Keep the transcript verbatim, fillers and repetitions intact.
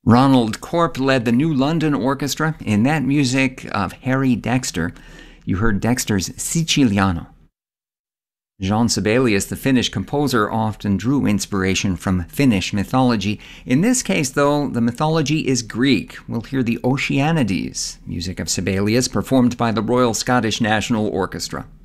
Ronald Corp led the New London Orchestra in that music of Harry Dexter. You heard Dexter's Siciliano. Jean Sibelius, the Finnish composer, often drew inspiration from Finnish mythology. In this case, though, the mythology is Greek. We'll hear the Oceanides, music of Sibelius, performed by the Royal Scottish National Orchestra.